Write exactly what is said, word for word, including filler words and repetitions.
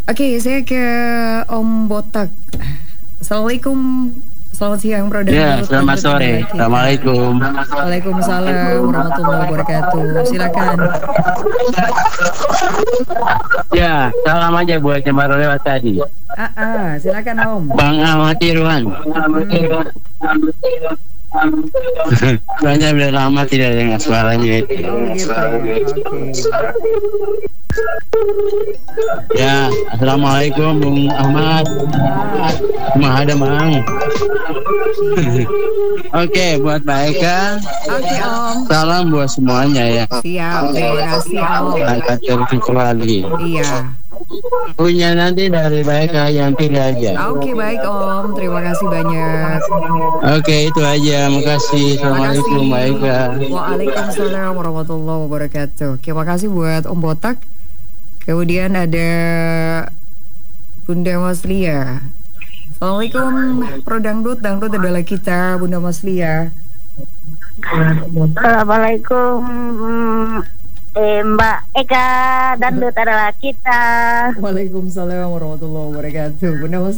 Oke, saya ke Om Botak. Assalamualaikum. Selamat siang, Bro. Dan Ya, selamat sore. Assalamualaikum. Waalaikumsalam warahmatullahi wabarakatuh. Silakan. Ya, salam aja buat yang baru lewat tadi. Ah, ah, silakan Om. Bang Ahmad Irwan. Banyak udah lama tidak dengar suaranya itu. Oh gitu. Oke. Ya, assalamualaikum Bung Ahmad. Mah ada mang. Oke, buat Mbak Eka. Oke Om. Salam buat semuanya ya. Siap, terima kasih Om. Angkat terus lagi. Iya. Punya nanti dari Mbak Eka yang pilih aja. Oke baik Om, terima kasih banyak. Oke, itu aja. Makasih. Assalamualaikum Mbak Eka. Waalaikumsalam warahmatullahi wabarakatuh. Oke, makasih buat Om Botak. Kemudian ada Bunda Maslia. Assalamualaikum, Pro Dangdut. Dangdut adalah kita, Bunda Maslia. Assalamualaikum, eh, Mbak Eka. Dangdut adalah kita. Waalaikumsalam warahmatullahi wabarakatuh. Bunda Maslia.